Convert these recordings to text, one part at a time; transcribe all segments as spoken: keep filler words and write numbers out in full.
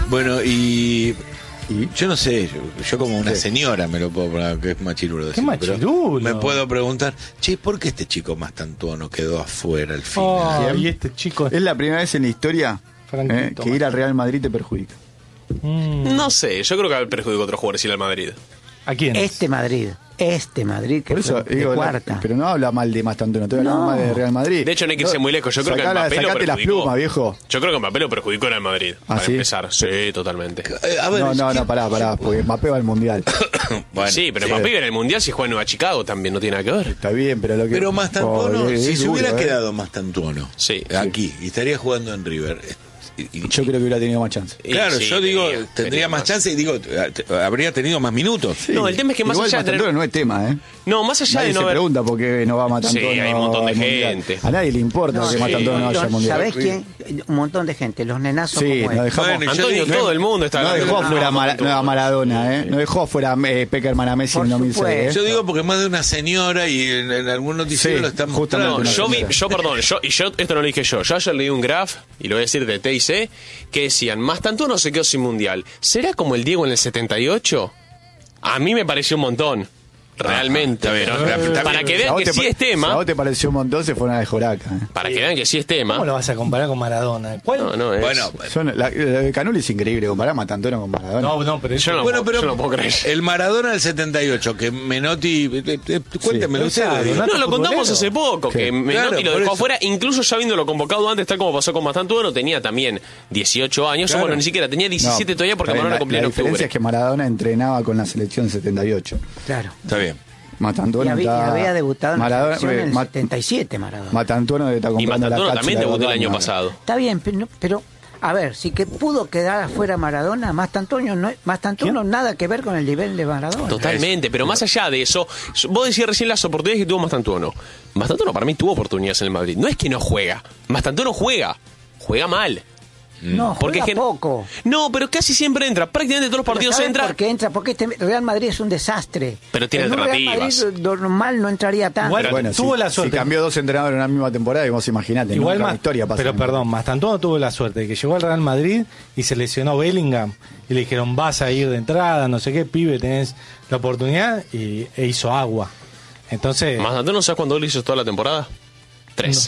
Bueno, y... ¿Y? Yo no sé, yo, yo como una señora me lo puedo poner, que es machirulo decir, ¿Qué machirulo? Me puedo preguntar, che, ¿por qué este chico Mastantuono quedó afuera al final? Oh, y este chico es la primera vez en la historia eh, que ir al Real Madrid te perjudica. Mm. No sé, yo creo que perjudicó a otros jugadores ir al Madrid. ¿A quién? Este Madrid. Este Madrid que Por eso, fue de digo, cuarta. La, pero no habla mal de Mastantuono, te habla No. mal de Real Madrid. De hecho, no hay que irse muy lejos. Yo creo Sacala, que Mbappé lo sacate perjudicó. las plumas, viejo. Yo creo que Mbappé lo perjudicó en el Madrid. ¿Ah, para sí? empezar. Sí, totalmente. Eh, a ver, no, no, ¿qué? no, pará, pará, porque Mbappé va al Mundial. Bueno, sí, pero Mbappé iba en el Mundial si juega en Nueva Chicago también, no tiene nada que ver. Está bien, pero lo que... Pero Mastantuono, Oh, es- si es se duro, hubiera eh. quedado Mastantuono Sí. aquí y estaría jugando en River... Y, y, Yo creo que hubiera tenido más chance. claro, sí, yo digo, tenía- tendría tenía más más. chance y digo, habría tenido más minutos. Sí. No, el tema es que más Igual allá de tener- Mastantuono no es tema, ¿eh? No, más allá Nadie de no se haber... pregunta por qué no va Mastantuono Sí, hay un montón de al Mundial. gente. A nadie le importa No, que sí, Mastantuono no vaya al Mundial. ¿Sabés quién? Un montón de gente, los nenazos Sí, como nos él. dejamos... Bueno, yo Antonio, digo- todo el mundo está No hablando dejó de- afuera a No, Mara- todo. no, a Maradona, ¿eh? No dejó afuera a eh, Peckerman a Messi Por en dos mil seis, ¿eh? supuesto. Yo digo porque más de una señora y en, en algún noticiero Sí, lo están justamente mostrando. No, una yo vi, señora. yo perdón, yo, y yo esto no lo dije yo. Yo ayer leí un graph, y lo voy a decir de T I C, que decían, Mastantuono se quedó sin mundial. ¿Será como el Diego en el setenta y ocho? A mí me pareció un montón. Realmente. Ajá, está bien, pero está bien. para que Si a vean vos que te sí pa- es Si a tema, vos te pareció un montón, se fueron a de Joraca, ¿eh? para que vean que sí es tema. ¿Cómo lo vas a comparar con Maradona? ¿Cuál? No, no, es... Bueno, Son, la, la de Canuli es increíble, comparar a Matantuono con Maradona. No, no, pero Yo no, bueno, puedo- pero yo no puedo creer. el Maradona del setenta y ocho, que Menotti... eh, eh, cuéntemelo Sí. ustedes. digo. Exacto. No, lo contamos futbolero. hace poco, Sí. que Menotti Claro, lo por dejó eso. afuera, incluso ya habiéndolo convocado antes, tal como pasó con Mastantuono, tenía también dieciocho años, Claro. o bueno, ni siquiera, tenía diecisiete No, todavía porque está bien, Maradona la, cumplía la en diferencia octubre. es que Maradona entrenaba con la selección setenta y ocho. Claro. Está bien. Matantuono Y había, está- había debutado en Maradona, la selección en el Ma- setenta y siete, Maradona. Matantuono está Y comprando la Mastantuono cápsula también de debutó el Botaño año ahora. pasado. Está bien, pero, pero, a ver, si que pudo quedar afuera Maradona, Mastantuono no, Mastantuono nada que ver con el nivel de Maradona. Totalmente, pero más allá de eso, vos decías recién las oportunidades que tuvo Mastantuono. Mastantuono para mí tuvo oportunidades en el Madrid. No es que no juega, Mastantuono juega, juega mal. No, Porque juega es que- poco. No, pero casi siempre entra, prácticamente todos los partidos ¿Saben entra. por qué entra? Porque este Real Madrid es un desastre. Pero tiene en un Real alternativas. Madrid normal no entraría tanto. Igual- Bueno, Tuvo si, la suerte. si cambió dos entrenadores en una misma temporada, y vos imaginate, Igual nunca en más, la historia pasa. pero perdón, Mastantuono tuvo la suerte de que llegó al Real Madrid y se lesionó Bellingham y le dijeron vas a ir de entrada, no sé qué, pibe, tenés la oportunidad y, e hizo agua. Entonces, Mastantuono, ¿sabes cuándo lo hizo toda la temporada? Tres.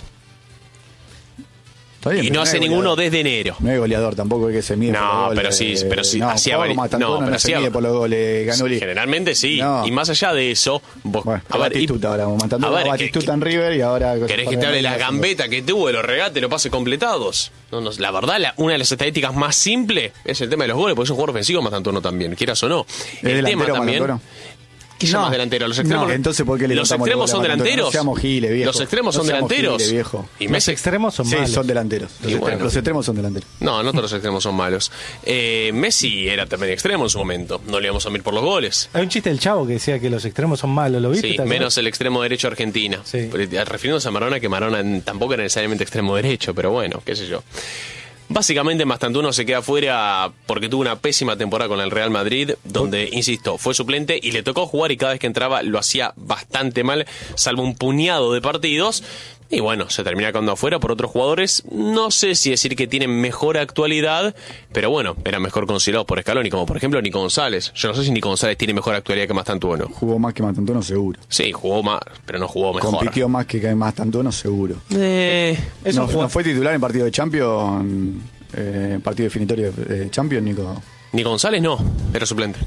Está bien, Y pero no hace es ninguno goleador. desde enero. No es goleador tampoco, es que se mide No, por los goles. pero sí, pero sí, no, hacía jugador vari- Matantuono no, pero no se hacía- mide por los goles, Ganuli. Generalmente sí. No. Y más allá de eso, vos, Bueno, a ver, y- Batistuta ahora, Matantuono, a ver, Batistuta que- en River y ahora... ¿Querés que te hable de las gambetas que tuvo, de los regates, los pases completados? No, no, la verdad, la- una de las estadísticas más simples es el tema de los goles, porque es un jugador ofensivo Mastantuono también, quieras o no. El tema delantero, también... Matantuono? ¿Qué No. llamas delantero? Los extremos, No, entonces, ¿por qué le los contamos extremos los son goles a Matantuono? delanteros. No seamos giles, viejo. Los extremos No son seamos delanteros. giles, viejo. Y los Messi... extremos son Sí, malos. son delanteros. Los, Y extremos- bueno. los extremos son delanteros. No, no todos los extremos son malos. Eh, Messi era también extremo en su momento. No le íbamos a mirar por los goles. Hay un chiste del Chavo que decía que los extremos son malos, ¿lo viste? Sí, ¿Te acuerdas? menos el extremo derecho argentina. Sí. Refiriéndose a Maradona, que Maradona tampoco era necesariamente extremo derecho, pero bueno, qué sé yo. Básicamente Mastantuono se queda fuera porque tuvo una pésima temporada con el Real Madrid, donde, insisto, fue suplente y le tocó jugar y cada vez que entraba lo hacía bastante mal, salvo un puñado de partidos. Y bueno, se termina quedando afuera por otros jugadores. No sé si decir que tienen mejor actualidad, pero bueno, eran mejor considerados por Scaloni, como por ejemplo Nico González. Yo no sé si Nico González tiene mejor actualidad que Mastantuono. Jugó más que Matantuono, seguro. Sí, jugó más, pero no jugó mejor. Compitió más que Matantuono, seguro. Eh, Eso no, fue- no fue titular en partido de Champions, eh, en partido definitorio de Champions, Nico. Nico González no, era suplente.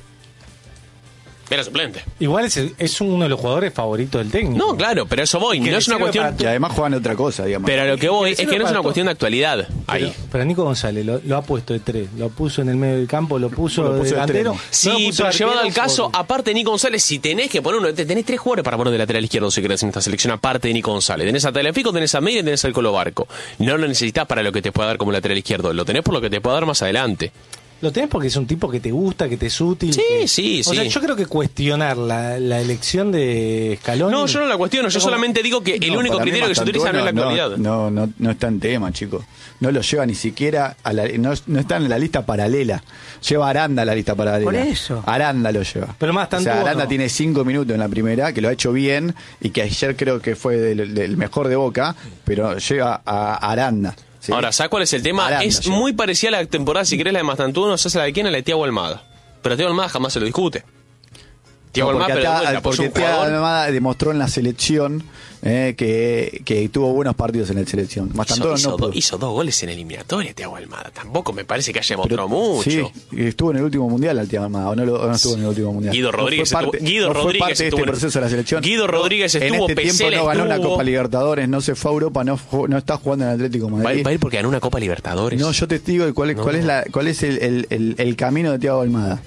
Era suplente. Igual es, es uno de los jugadores favoritos del técnico. No, claro, pero a eso voy. Que No le es una sirve cuestión. Y además juegan otra cosa, digamos. Pero a lo que voy que es que no es para una todo. cuestión de actualidad. Pero, Ahí. pero Nico González lo, lo ha puesto de tres, lo puso en el medio del campo, lo puso, Lo puso de delantero. extremo. Sí, no lo puso pero llevado al arquero caso, por- aparte de Nico González, si tenés que poner uno, te- tenés tres jugadores para poner de lateral izquierdo si querés en esta selección, aparte de Nico González. Tenés a Tagliafico, tenés a Meire y tenés al Colo Barco. No lo necesitas para lo que te pueda dar como lateral izquierdo, lo tenés por lo que te pueda dar más adelante. Lo tenés porque es un tipo que te gusta, que te es útil. Sí, que- sí, O sea, sí. yo creo que cuestionar la, la elección de Scaloni... No, yo no la cuestiono, yo solamente digo que el No, único para mí criterio que se utiliza no es la Mastantuono actualidad. No, no, no está en tema, chicos. No lo lleva ni siquiera a la, no, no está en la lista paralela. Lleva a Aranda a la lista paralela. Por eso. Aranda lo lleva. Pero O Mastantuono- sea, Aranda tiene cinco minutos en la primera, que lo ha hecho bien y que ayer creo que fue del, del mejor de Boca, pero lleva a Aranda. ¿sí? Ahora, ¿sabes cuál es el tema? Aranda, es sí. muy parecida a la temporada, si querés, la de Mastantuono, se hace la de quién, la de Thiago Almada. Pero Thiago Almada jamás se lo discute. Thiago No, porque Almada, pero de acá- vuelta, pues, porque un Thiago jugador- Almada demostró en la selección eh, que, que tuvo buenos partidos en la selección. Hizo, Mastantuono hizo no do- pudo. hizo dos goles en eliminatoria, Thiago Almada. Tampoco me parece que haya demostrado mucho. Sí, estuvo en el último mundial al Thiago Almada, o no, lo- o no estuvo en el último mundial. Guido No fue Rodríguez parte- estuvo- Guido no fue Rodríguez parte de estuvo este en- proceso de la selección. Guido Rodríguez en estuvo, este tiempo Pesela no ganó una estuvo. Copa Libertadores, no se fue a Europa, no, jugó- no está jugando en el Atlético de Va, Madrid. va a ir porque ganó una Copa Libertadores. No, yo te digo de cuál es, No. cuál es, la, cuál es el, el, el, el camino de Thiago Almada.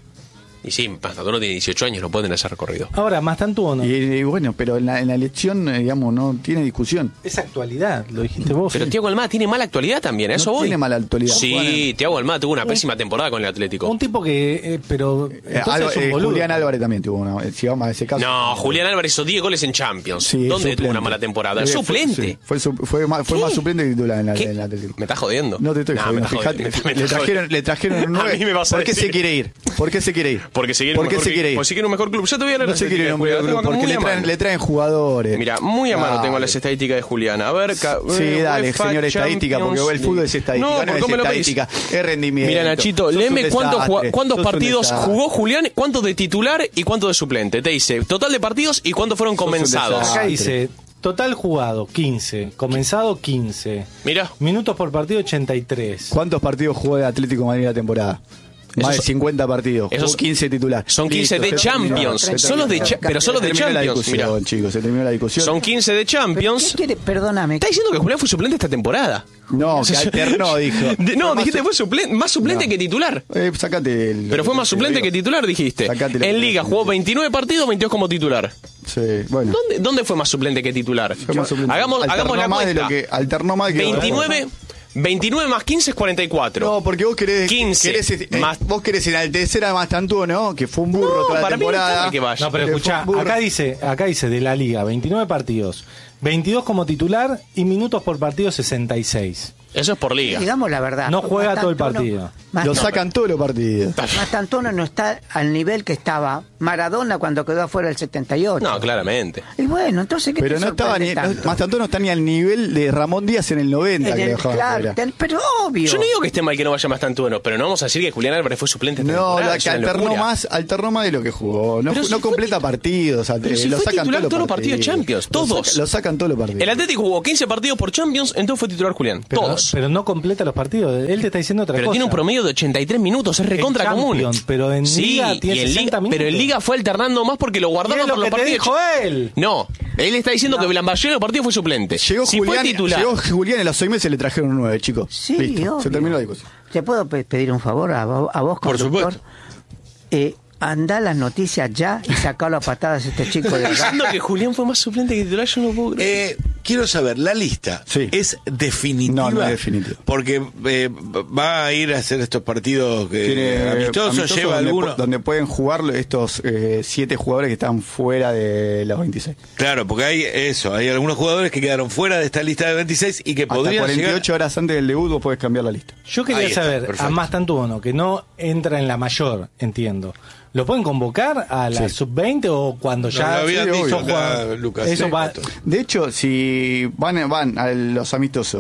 Y sí, Mastantuono tiene dieciocho años, no pueden hacer recorrido. Ahora, Mastantuono, Y, y bueno, pero en la, en la elección, eh, digamos, no tiene discusión. es actualidad, lo dijiste vos. Pero Thiago Almada tiene mala actualidad también, ¿a eso No voy? tiene mala actualidad. Sí, Juan, Thiago Almada tuvo una pésima temporada con el Atlético. Un tipo que, eh, pero Eh, entonces Alba- es un eh, boludo. Julián Álvarez también tuvo una. eh, Si vamos a ese caso. No, Julián Álvarez hizo diez goles en Champions. Sí, ¿Dónde suplente. tuvo una mala temporada? Eh, fue- Suplente. sí, Fue, su- fue, más, fue ¿Qué? más suplente que titular en la, ¿Qué? en el Atlético. ¿Me estás jodiendo? No te estoy Nah, jodiendo. me estás Fíjate, jodiendo, me- me le, estás trajeron, jodiendo. le trajeron un A nueve. mí me vas a ¿Por qué decir. se quiere ir? ¿Por qué se quiere ir? Porque se quiere un ¿Por qué mejor se quiere club. ir? Porque se quiere un mejor club. Ya te voy a leer No las se quiere ir a un estadísticas de mejor club, Julián, porque tengo le acá muy a traen, mano. le traen jugadores. Mira, muy a mano Dale. tengo las estadísticas de Julián. A ver, ca- Sí, eh, dale, UEFA señor estadística, porque Champions el fútbol es League. estadística, No, no, ¿por es qué me lo pedís? estadística, es rendimiento. Mira, Nachito, Sos un léeme cuántos, desastre, jua- cuántos sos un partidos desastre. jugó Julián, cuántos de titular y cuántos de suplente. Te dice total de partidos y cuántos fueron un comenzados. desastre. Acá dice, total jugado, quince. Comenzado, quince. Mira, Minutos por partido, ochenta y tres. ¿Cuántos partidos jugó el Atlético de Madrid la temporada? Más Esos- de cincuenta partidos. esos- Jugó quince titular. son quince de se Champions. terminó. Se Solo de terminó. cha- pero solo de Se terminó la Champions. Mira, discusión, chicos, se terminó la discusión. son quince de ¿Pero ¿Qué Champions. quiere? Perdóname. Está diciendo que Julián fue suplente esta temporada. No, que alternó, dijo. De- no, Fue más dijiste su- fue suplente, más suplente No. que titular. Eh, sacate el- Pero fue más te lo suplente digo. que titular, dijiste. Sacate lo En que- Liga jugó veintinueve partidos, veintidós como titular. Sí, bueno. ¿Dónde, dónde fue más suplente que titular? Fue más suplente. Hagamos, Alternó hagamos la más de cuenta. lo que alternó más que veintinueve, veintinueve más quince es cuarenta y cuatro. No, porque vos querés, quince querés, eh, más- vos querés enaltecer a Mastantuono, que fue un burro No, toda la para mí no temporada. está que vaya. No, pero Que fue escuchá, un burro. acá dice, acá dice de la liga, veintinueve partidos, veintidós como titular y minutos por partido, sesenta y seis. Eso es por liga. Digamos la verdad. No juega todo el Mastantuono- partido. Mas- Lo no, sacan todos los partidos. Mastantuono no está al nivel que estaba Maradona cuando quedó afuera del setenta y ocho. No, claramente. Y bueno, entonces, ¿qué Pero te no estaba ni. sorprende No, tanto? Mastantuono no está ni al nivel de Ramón Díaz en el noventa, En que el- lo dejaban claro, fuera. ten- pero obvio. Yo no digo que esté mal que no vaya más tanto bueno, pero no vamos a decir que Julián Álvarez fue suplente esta No, temporada, la es que una alternó locura. más, alternó más de lo que jugó. No, Pero ju- si no fue completa titu- partidos. Pero eh, si lo fue sacan titular todos todos los los partidos de Champions, Lo todos. saca- Lo sacan todos los partidos. El Atlético jugó quince partidos por Champions, entonces fue titular Julián. Pero, Todos. pero no completa los partidos. Él te está diciendo otra Pero cosa. tiene un promedio de ochenta y tres minutos, es recontra En común. Champions, pero en Sí, Liga tiene y en sesenta Liga- minutos. Pero en Liga fue alternando más porque lo Y guardaba es lo por los que te partidos. dijo él. No, él está diciendo que la mayoría de los partidos fue suplente. Llegó, si Julián, fue titular. llegó Julián en los seis meses le trajeron un nueve, chicos. Sí, Listo, obvio. se terminó la discusión. ¿Te puedo pe- pedir un favor a, vo- a vos, Por conductor? supuesto. Eh, andá las noticias ya y sacalo a patadas a este chico de Está acá. diciendo que Julián fue más suplente que titular, yo no puedo creer. Eh, quiero saber, ¿la lista Sí. es definitiva? No, no es definitiva. Porque eh, va a ir a hacer estos partidos que, Tiene, amistosos, amistosos lleva donde, algunos. pu- donde pueden jugar estos eh, siete jugadores que están fuera de los veintiséis. Claro, porque hay eso, hay algunos jugadores que quedaron fuera de esta lista de veintiséis y que Hasta podrían cuarenta y ocho llegar... horas antes del debut vos podés cambiar la lista. Yo quería Ahí está, saber, perfecto. a Mastantuono, que no entra en la mayor, entiendo. ¿Lo pueden convocar a la Sí. sub veinte o cuando No, ya lo habían sí, dicho obvio. acá, jugador- Lucas. Eso Sí, va- esto. De hecho, si van, van a los amistosos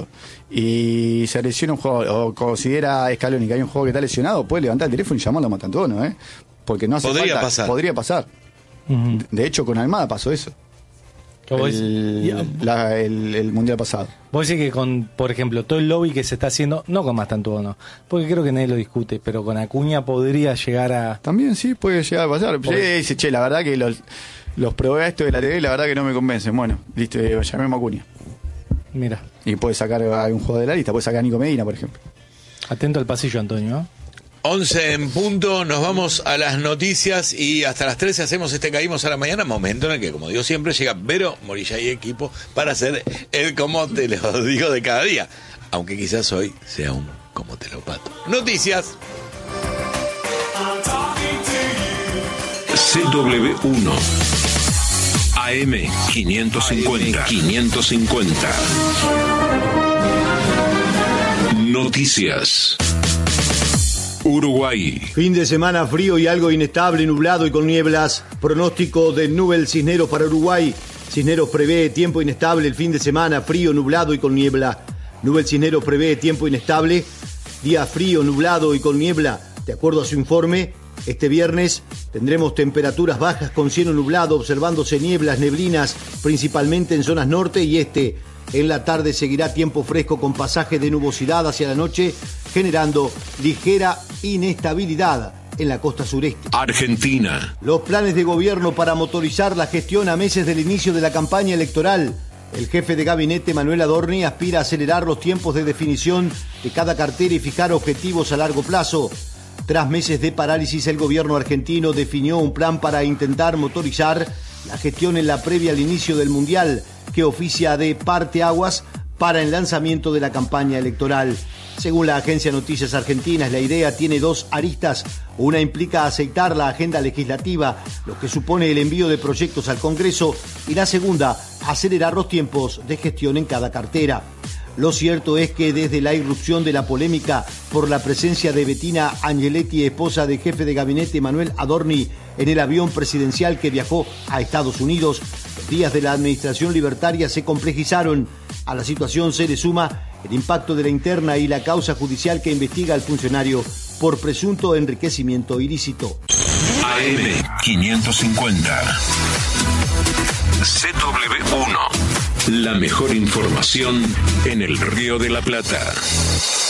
y se lesiona un jugador o considera Scaloni que hay un jugador que está lesionado, puede levantar el teléfono y llamarlo a Mastantuono, ¿eh? Porque no hace Podría falta. pasar. Podría pasar. Ujú. De hecho, con Almada pasó eso. ¿Qué vos El, decís? Y- la- el- el mundial pasado. Vos decís que con, por ejemplo, todo el lobby que se está haciendo, no con Mastantuono, porque creo que nadie lo discute, pero con Acuña podría llegar a... También sí puede llegar a pasar. Por- Sí, dice, che, la verdad que los, los probé esto de la T V y la verdad que no me convencen. Bueno, listo, eh, llamemos a Acuña. Mira, Y puede sacar a un jugador de la lista, puede sacar a Nico Medina, por ejemplo. atento al pasillo, Antonio. ¿eh? once en punto, nos vamos a las noticias y hasta las trece hacemos este Caímos a la Mañana, momento en el que, como digo siempre, llega Vero Morilla y equipo para hacer el como te lo digo de cada día, aunque quizás hoy sea un como te lo pato. Noticias. C W uno A M quinientos cincuenta quinientos cincuenta Noticias. Uruguay. Fin de semana frío y algo inestable, nublado y con nieblas. Pronóstico de Nubel Cisneros para Uruguay. Cisneros prevé tiempo inestable el fin de semana, frío, nublado y con niebla. Nubel Cisneros prevé tiempo inestable, día frío, nublado y con niebla. De acuerdo a su informe, este viernes tendremos temperaturas bajas con cielo nublado, observándose nieblas, neblinas, principalmente en zonas norte y este. En la tarde seguirá tiempo fresco con pasaje de nubosidad hacia la noche, generando ligera inestabilidad en la costa sureste. Argentina. Los planes de gobierno para motorizar la gestión a meses del inicio de la campaña electoral. El jefe de gabinete, Manuel Adorni, aspira a acelerar los tiempos de definición de cada cartera y fijar objetivos a largo plazo. Tras meses de parálisis, el gobierno argentino definió un plan para intentar motorizar la gestión en la previa al inicio del Mundial, que oficia de parteaguas para el lanzamiento de la campaña electoral. Según la agencia Noticias Argentinas, la idea tiene dos aristas. Una implica aceitar la agenda legislativa, lo que supone el envío de proyectos al Congreso, y la segunda, acelerar los tiempos de gestión en cada cartera. Lo cierto es que desde la irrupción de la polémica por la presencia de Bettina Angeletti, esposa del jefe de gabinete Manuel Adorni, en el avión presidencial que viajó a Estados Unidos, los días de la administración libertaria se complejizaron. A la situación se le suma el impacto de la interna y la causa judicial que investiga al funcionario por presunto enriquecimiento ilícito. A M quinientos cincuenta. C W uno. La mejor información en el Río de la Plata.